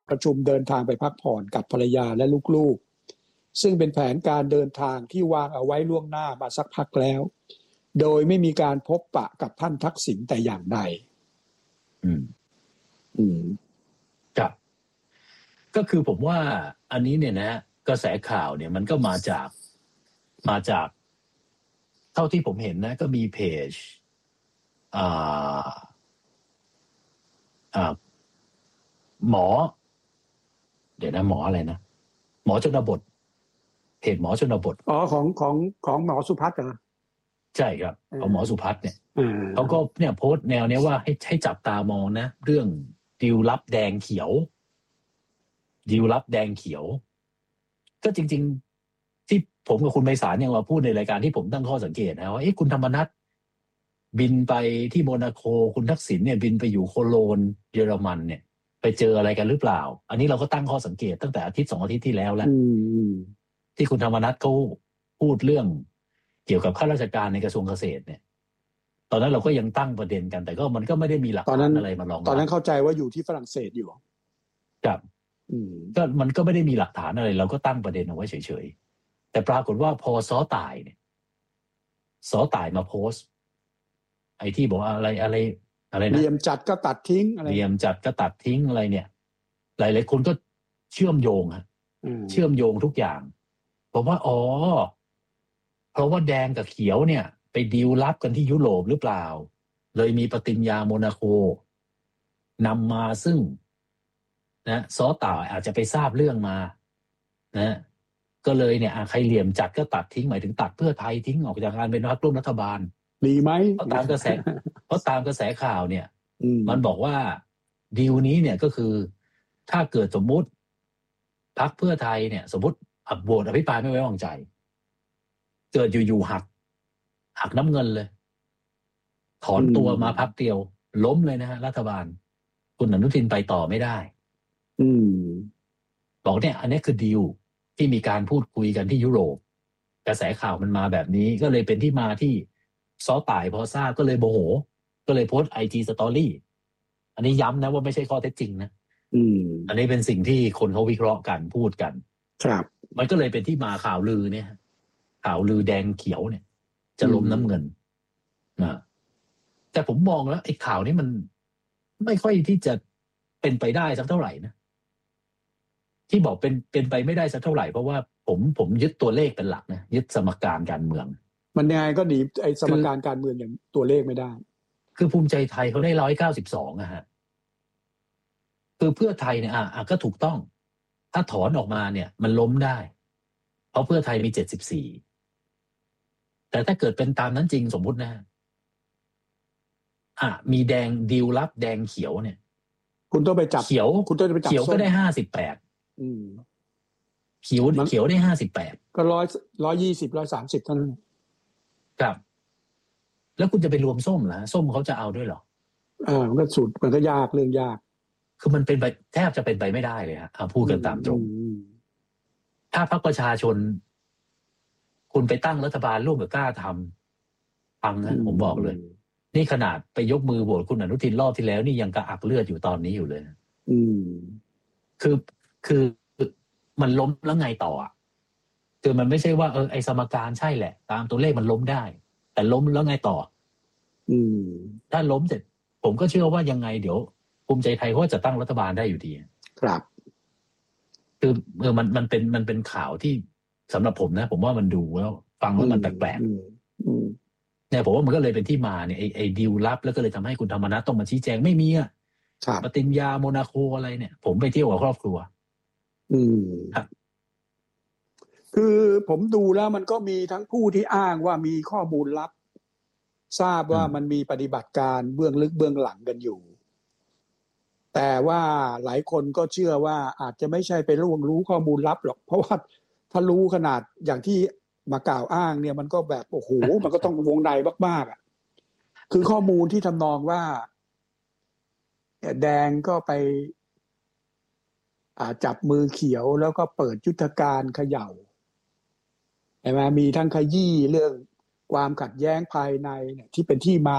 ประชุมเดินทางไปพักผ่อนกับภรรยาและลูกๆซึ่งเป็นแผนการเดินทางที่วางเอาไว้ล่วงหน้ามาสักพักแล้วโดยไม่มีการพบปะกับท่านทักษิณแต่อย่างใดครับก็คือผมว่าอันนี้เนี่ยนะกระแสข่าวเนี่ยมันก็มาจากเท่าที่ผมเห็นนะก็มีเพจหมอเดี๋ยวนะหมออะไรนะหมอชนบทเพจหมอชนบทของหมอสุพัฒน์เหรอใช่ครับของหมอสุพัฒน์เนี่ยเขาก็เนี่ยโพสต์แนวเนี้ยว่าให้จับตามองนะเรื่องดีลลับแดงเขียวดีลลับแดงเขียวก็จริงๆที่ผมกับคุณไพศาลยังมาพูดในรายการที่ผมตั้งข้อสังเกตนะว่าคุณธรรมนัสบินไปที่โมนาโคคุณทักษิณเนี่ยบินไปอยู่โคโลนเยอรมันเนี่ยไปเจออะไรกันหรือเปล่าอันนี้เราก็ตั้งข้อสังเกตตั้งแต่อาทิตย์2 อาทิตย์ที่แล้วแล้วที่คุณธรรมนัสเขาพูดเรื่องเกี่ยวกับข้าราชการในกระทรวงเกษตรเนี่ยตอนนั้นเราก็ยังตั้งประเด็นกันแต่ก็มันก็ไม่ได้มีหลักฐานอะไรมารองรับตอนนั้นเข้าใจว่าอยู่ที่ฝรั่งเศสอยู่ครับก็มันก็ไม่ได้มีหลักฐานอะไรเราก็ตั้งประเด็นเอาไว้เฉยๆแต่ปรากฏว่าพอซ้อต่ายมาโพสต์ไอ้ที่บอกอะไรนะเรียมจัดก็ตัดทิ้งอะไรเรียมจัดก็ตัดทิ้งอะไรเนี่ยหลายๆคนก็เชื่อมโยงเชื่อมโยงทุกอย่างผมว่าเพราะว่าแดงกับเขียวเนี่ยไปดีลลับกันที่ยุโรปหรือเปล่าเลยมีปฏิญญาโมนาโคนำมาซึ่งนะซ้อต่ายอาจจะไปทราบเรื่องมานะก็เลยเนี่ยใครเหลี่ยมจัดก็ตัดทิ้งหมายถึงตัดเพื่อไทยทิ้งออกจากการเป็นพรรคร่วมรัฐบาลดีไหมเพราะตามกระแสข่าวเนี่ยมันบอกว่าดีลนี้เนี่ยก็คือถ้าเกิดสมมุติพรรคเพื่อไทยเนี่ยสมมติโหวตอภิปรายไม่ไว้วางใจเกิดอยู่หักน้ำเงินเลยถอนตัวมาพรรคเดียวล้มเลยนะฮะรัฐบาลคุณอนุทินไปต่อไม่ได้บอกเนี่ยอันนี้คือดีลที่มีการพูดคุยกันที่ยุโรปกระแสข่าวมันมาแบบนี้ก็เลยเป็นที่มาที่ซ้อต่ายพอทราบก็เลยโมโหก็เลยโพสต์ IG Story อันนี้ย้ำนะว่าไม่ใช่ข้อเท็จจริงนะอันนี้เป็นสิ่งที่คนเขาวิเคราะห์กันพูดกันครับมันก็เลยเป็นที่มาข่าวลือเนี่ยข่าวลือแดงเขียวเนี่ยจะล้มน้ำเงินนะแต่ผมมองแล้วไอ้ข่าวนี้มันไม่ค่อยที่จะเป็นไปได้สักเท่าไหร่นะที่บอกเป็นไปไม่ได้สักเท่าไหร่เพราะว่าผมยึดตัวเลขเป็นหลักนะยึดสมการการเมืองมันยังไงก็หนีไอ้สมการการเมืองอย่างตัวเลขไม่ได้คือภูมิใจไทยเขาได้192ฮะคือเพื่อไทยเนี่ยก็ถูกต้องถ้าถอนออกมาเนี่ยมันล้มได้เพราะเพื่อไทยมี74แต่ถ้าเกิดเป็นตามนั้นจริงสมมุตินะมีแดงดีลลับแดงเขียวเนี่ยคุณต้องไปจับเขียวคุณต้องไปจับเขียวก็ได้58เขียวได้58 ก็120 130เท่านั้นครับแล้วคุณจะไปรวมส้มเหรอส้มเขาจะเอาด้วยเหรอมันก็สุดมันก็ยากเรื่องยากคือมันเป็นไปแทบจะเป็นไปไม่ได้เลยฮะพูดกันตามตรงถ้าพรรคประชาชนคุณไปตั้งรัฐบาลร่วมกับกล้าทำพังนะผมบอกเลยนี่ขนาดไปยกมือโหวตคุณอนุทินรอบที่แล้วนี่ยังกระอักเลือดอยู่ตอนนี้อยู่เลยคือมันล้มแล้วไงต่อคือมันไม่ใช่ว่าไอ้สมการใช่แหละตามตัวเลขมันล้มได้แต่ล้มแล้วไงต่อถ้าล้มเสร็จผมก็เชื่อว่ายังไงเดี๋ยวภูมิใจไทยเขาจะตั้งรัฐบาลได้อยู่ดีครับคือมันเป็นข่าวที่สำหรับผมนะผมว่ามันดูแล้วฟังแล้วมันแปลกเนี่ยผมว่ามันก็เลยเป็นที่มาเนี่ยไอ้ดีลลับแล้วก็เลยทำให้คุณธรรมนัสต้องมาชี้แจงไม่มีปฏิญญาโมนาโคอะไรเนี่ยผมไปเที่ยวกับครอบครัวครับคือผมดูแล้วมันก็มีทั้งผู้ที่อ้างว่ามีข้อมูลลับทราบว่ามันมีปฏิบัติการเบื้องลึกเบื้องหลังกันอยู่แต่ว่าหลายคนก็เชื่อว่าอาจจะไม่ใช่ไปล่วงรู้ข้อมูลลับหรอกเพราะว่าถ้ารู้ขนาดอย่างที่มากล่าวอ้างเนี่ยมันก็แบบโอ้โหมันก็ต้องวงในมากๆคือข้อมูลที่ทำนองว่าแดงก็ไปจับมือเขียวแล้วก็เปิดยุทธการเขย่าใช่ไหมมีทั้งขยี้เรื่องความขัดแย้งภายในเนี่ยที่เป็นที่มา